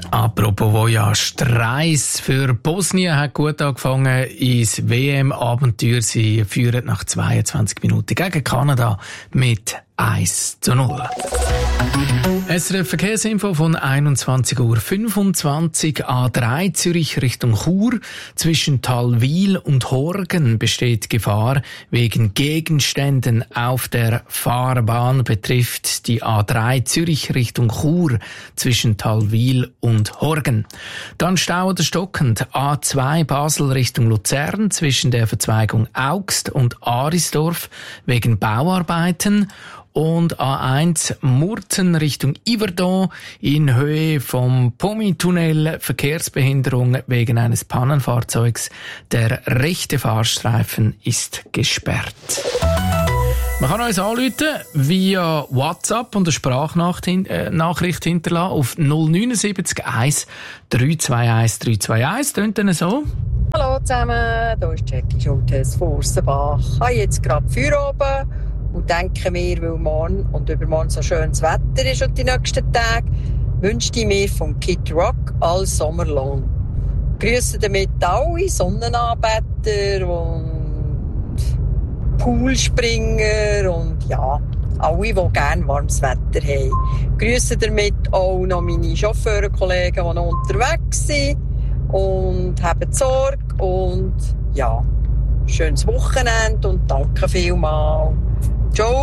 Apropos Voyage, die Reise für Bosnien hat gut angefangen ins WM-Abenteuer. Sie führen nach 22 Minuten gegen Kanada mit 1:0. SRF Verkehrsinfo von 21:25 Uhr. A3 Zürich Richtung Chur. Zwischen Talwil und Horgen besteht Gefahr wegen Gegenständen auf der Fahrbahn. Betrifft die A3 Zürich Richtung Chur zwischen Talwil und Horgen. Dann Stau oder stockend. A2 Basel Richtung Luzern zwischen der Verzweigung Augst und Arisdorf wegen Bauarbeiten. Und A1 Murten Richtung Yverdon in Höhe vom Pomi-Tunnel. Verkehrsbehinderung wegen eines Pannenfahrzeugs. Der rechte Fahrstreifen ist gesperrt. Man kann uns anrufen via WhatsApp und eine Sprachnachricht hinterlassen auf 079 1 321 321. Tönt dann so. Hallo zusammen, hier ist Jackie Schultes von Ursenbach. Ich habe jetzt gerade Feierabend und denke mir, weil morgen und übermorgen so schönes Wetter ist und die nächsten Tage, wünsche ich mir von Kid Rock «All Summer Long». Grüße damit alle Sonnenanbeter und Poolspringer und ja, alle, die gerne warmes Wetter haben. Grüße damit auch noch meine Chauffeurkollegen, die noch unterwegs sind und haben Sorge und ja, schönes Wochenende und danke vielmals. Ciao.